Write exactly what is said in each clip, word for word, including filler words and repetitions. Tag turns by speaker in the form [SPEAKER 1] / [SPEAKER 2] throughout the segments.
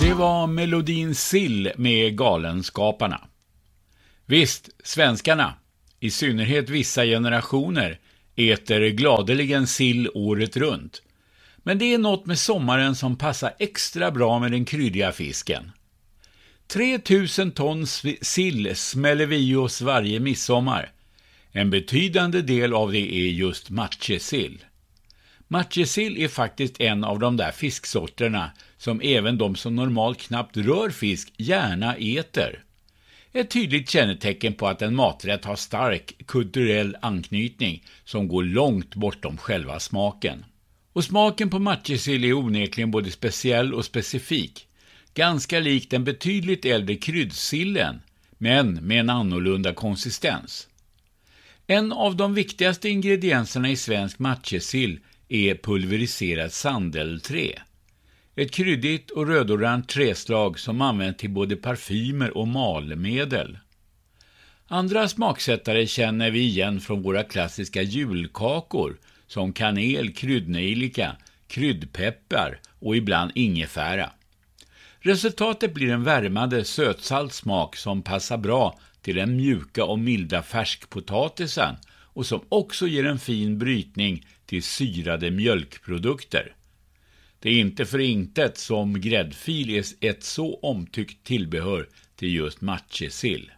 [SPEAKER 1] Det var melodin Sill med Galenskaparna. Visst, svenskarna, i synnerhet vissa generationer, äter gladeligen sill året runt. Men det är något med sommaren som passar extra bra med den kryddiga fisken. tre tusen ton sill smäller vi i oss varje midsommar. En betydande del av det är just matjessill. Matjessill är faktiskt en av de där fisksorterna som även de som normalt knappt rör fisk gärna äter. Ett tydligt kännetecken på att en maträtt har stark kulturell anknytning som går långt bortom själva smaken. Och smaken på matjessill är onekligen både speciell och specifik. Ganska lik den betydligt äldre kryddsillen, men med en annorlunda konsistens. En av de viktigaste ingredienserna i svensk matjessill är pulveriserat sandelträ. Ett kryddigt och rödorange träslag som används till både parfymer och malmedel. Andra smaksättare känner vi igen från våra klassiska julkakor som kanel, kryddnejlika, kryddpeppar och ibland ingefära. Resultatet blir en värmande sötsalt smak som passar bra till den mjuka och milda färskpotatisen och som också ger en fin brytning till syrade mjölkprodukter. Det är inte för intet som gräddfil är ett så omtyckt tillbehör till just matjessill.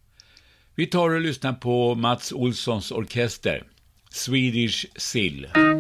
[SPEAKER 1] Vi tar och lyssnar på Mats Olssons orkester, Swedish Sill.